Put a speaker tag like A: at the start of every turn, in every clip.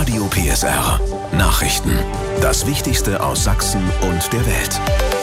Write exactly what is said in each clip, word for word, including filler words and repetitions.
A: Radio P S R. Nachrichten. Das Wichtigste aus Sachsen und der Welt.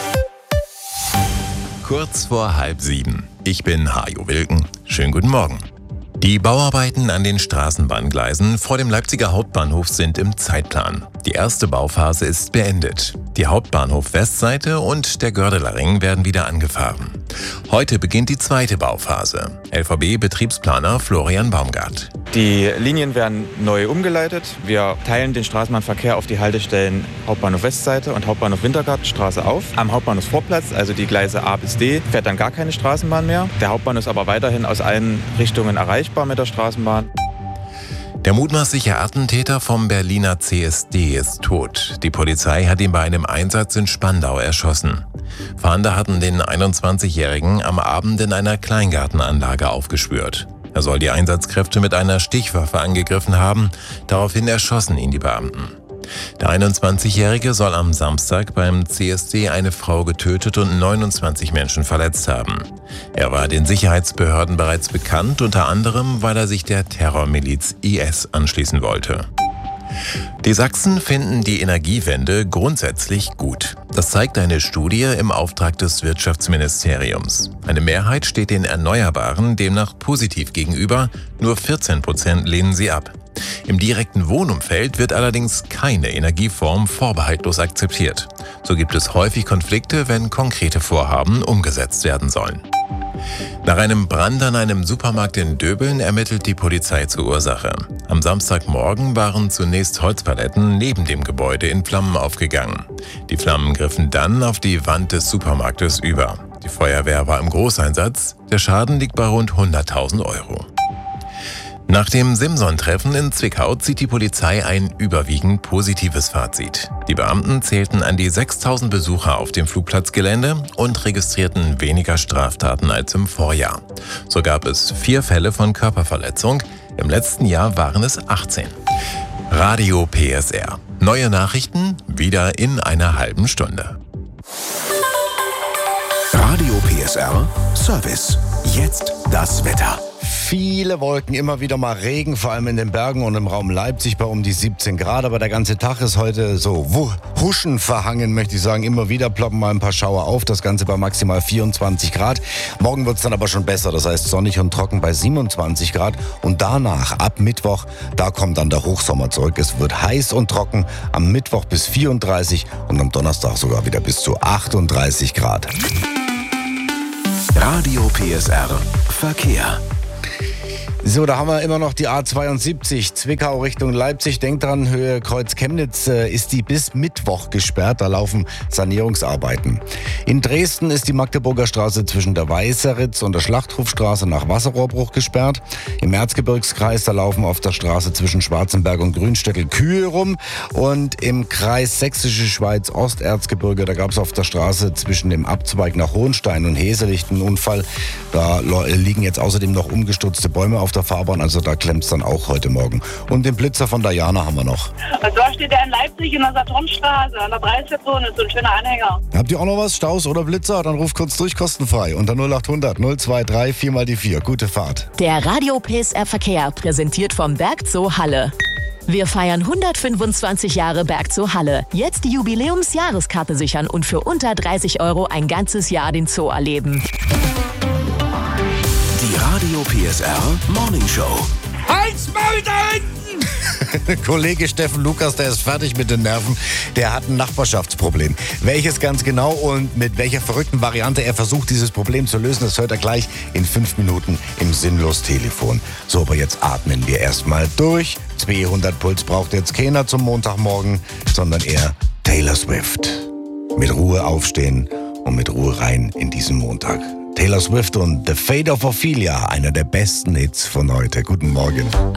B: Kurz vor halb sieben. Ich bin Hajo Wilken. Schönen guten Morgen. Die Bauarbeiten an den Straßenbahngleisen vor dem Leipziger Hauptbahnhof sind im Zeitplan. Die erste Bauphase ist beendet. Die Hauptbahnhof-Westseite und der Gördeler-Ring werden wieder angefahren. Heute beginnt die zweite Bauphase. L V B-Betriebsplaner Florian Baumgart.
C: Die Linien werden neu umgeleitet. Wir teilen den Straßenbahnverkehr auf die Haltestellen Hauptbahnhof Westseite und Hauptbahnhof Wintergartenstraße auf. Am Hauptbahnhofsvorplatz, also die Gleise A bis D, fährt dann gar keine Straßenbahn mehr. Der Hauptbahnhof ist aber weiterhin aus allen Richtungen erreichbar mit der Straßenbahn.
B: Der mutmaßliche Attentäter vom Berliner C S D ist tot. Die Polizei hat ihn bei einem Einsatz in Spandau erschossen. Fahnder hatten den einundzwanzigjährigen am Abend in einer Kleingartenanlage aufgespürt. Er soll die Einsatzkräfte mit einer Stichwaffe angegriffen haben. Daraufhin erschossen ihn die Beamten. Der einundzwanzigjährige soll am Samstag beim C S D eine Frau getötet und neunundzwanzig Menschen verletzt haben. Er war den Sicherheitsbehörden bereits bekannt, unter anderem, weil er sich der Terrormiliz I S anschließen wollte. Die Sachsen finden die Energiewende grundsätzlich gut. Das zeigt eine Studie im Auftrag des Wirtschaftsministeriums. Eine Mehrheit steht den Erneuerbaren demnach positiv gegenüber, nur vierzehn Prozent lehnen sie ab. Im direkten Wohnumfeld wird allerdings keine Energieform vorbehaltlos akzeptiert. So gibt es häufig Konflikte, wenn konkrete Vorhaben umgesetzt werden sollen. Nach einem Brand an einem Supermarkt in Döbeln ermittelt die Polizei zur Ursache. Am Samstagmorgen waren zunächst Holzpaletten neben dem Gebäude in Flammen aufgegangen. Die Flammen griffen dann auf die Wand des Supermarktes über. Die Feuerwehr war im Großeinsatz. Der Schaden liegt bei rund hunderttausend Euro. Nach dem Simson-Treffen in Zwickau zieht die Polizei ein überwiegend positives Fazit. Die Beamten zählten an die sechstausend Besucher auf dem Flugplatzgelände und registrierten weniger Straftaten als im Vorjahr. So gab es vier Fälle von Körperverletzung. Im letzten Jahr waren es achtzehn. Radio P S R. Neue Nachrichten wieder in einer halben Stunde.
A: Radio P S R Service. Jetzt das Wetter.
D: Viele Wolken, immer wieder mal Regen, vor allem in den Bergen und im Raum Leipzig bei um die siebzehn Grad. Aber der ganze Tag ist heute so Huschen verhangen, möchte ich sagen. Immer wieder ploppen mal ein paar Schauer auf, das Ganze bei maximal vierundzwanzig Grad. Morgen wird es dann aber schon besser, das heißt sonnig und trocken bei siebenundzwanzig Grad. Und danach, ab Mittwoch, da kommt dann der Hochsommer zurück. Es wird heiß und trocken, am Mittwoch bis vierunddreißig und am Donnerstag sogar wieder bis zu achtunddreißig Grad.
A: Radio P S R Verkehr.
D: So, da haben wir immer noch die A zweiundsiebzig, Zwickau Richtung Leipzig. Denkt dran, Höhe Kreuz Chemnitz äh, ist die bis Mittwoch gesperrt. Da laufen Sanierungsarbeiten. In Dresden ist die Magdeburger Straße zwischen der Weißeritz und der Schlachthofstraße nach Wasserrohrbruch gesperrt. Im Erzgebirgskreis, da laufen auf der Straße zwischen Schwarzenberg und Grünstettel Kühe rum. Und im Kreis Sächsische Schweiz Osterzgebirge, da gab es auf der Straße zwischen dem Abzweig nach Hohenstein und Heselicht einen Unfall. Da liegen jetzt außerdem noch umgestürzte Bäume auf der Fahrbahn, also da klemmt es dann auch heute Morgen. Und den Blitzer von Diana haben wir noch.
E: Und zwar steht er in Leipzig in der Saturnstraße, an der Dreißiger-Zone, so ein schöner Anhänger.
D: Habt ihr auch noch was? Staus oder Blitzer? Dann ruft kurz durch, kostenfrei. Unter null achthundert null drei vier mal die vier. Gute Fahrt.
F: Der Radio P S R Verkehr, präsentiert vom Bergzoo Halle. Wir feiern hundertfünfundzwanzig Jahre Bergzoo Halle. Jetzt die Jubiläumsjahreskarte sichern und für unter dreißig Euro ein ganzes Jahr den Zoo erleben.
A: Die Radio P S R Morning Show.
D: Halt's Maul da hinten! Kollege Steffen Lukas, der ist fertig mit den Nerven. Der hat ein Nachbarschaftsproblem. Welches ganz genau und mit welcher verrückten Variante er versucht, dieses Problem zu lösen, das hört er gleich in fünf Minuten im Sinnlos-Telefon. So, aber jetzt atmen wir erstmal durch. zweihundert Puls braucht jetzt keiner zum Montagmorgen, sondern eher Taylor Swift. Mit Ruhe aufstehen und mit Ruhe rein in diesen Montag. Taylor Swift und The Fate of Ophelia, einer der besten Hits von heute. Guten Morgen.